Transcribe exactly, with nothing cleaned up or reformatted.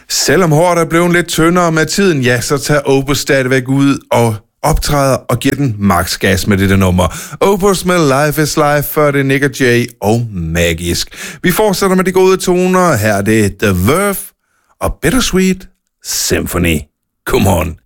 Selvom håret er blevet lidt tyndere med tiden, ja, så tager Opus stadigvæk ud og optræder og giver den max gas med dette nummer. Opus med Life is Life, før det er Nick og Jay og Magisk. Vi fortsætter med de gode toner. Her er det The Verve og Bittersweet Symphony. Come on.